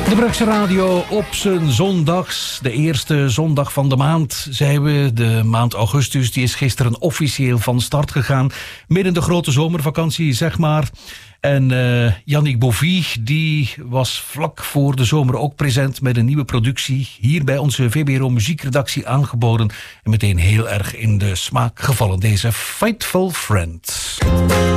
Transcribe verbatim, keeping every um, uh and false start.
De Brugse Radio op zijn zondags. De eerste zondag van de maand zijn we. De maand augustus die is gisteren officieel van start gegaan. Midden in de grote zomervakantie, zeg maar. En uh, Yannick Bovie die was vlak voor de zomer ook present met een nieuwe productie. Hier bij onze V B R O muziekredactie aangeboden. En meteen heel erg in de smaak gevallen. Deze Fightful Friend.